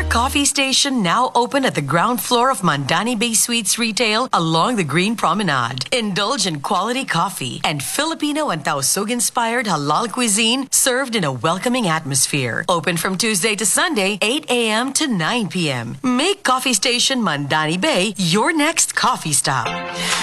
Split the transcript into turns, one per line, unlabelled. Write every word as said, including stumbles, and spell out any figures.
Coffee Station now open at the ground floor of Mandani Bay Suites Retail along the Green Promenade. Indulge in quality coffee and Filipino and Tausug-inspired halal cuisine served in a welcoming atmosphere. Open from Tuesday to Sunday, eight a.m. to nine p.m. Make Coffee Station Mandani Bay your next coffee stop.